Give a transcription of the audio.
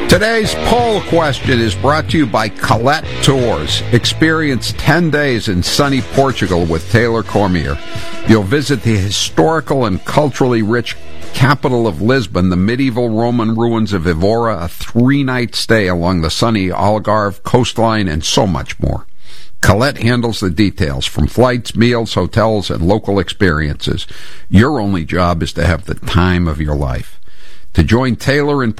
Today's poll question is brought to you by Colette Tours. Experience 10 days in sunny Portugal with Taylor Cormier. You'll visit the historical and culturally rich capital of Lisbon, the medieval Roman ruins of Evora, a 3-night stay along the sunny Algarve coastline, and so much more. Colette handles the details, from flights, meals, hotels, and local experiences. Your only job is to have the time of your life. To join Taylor in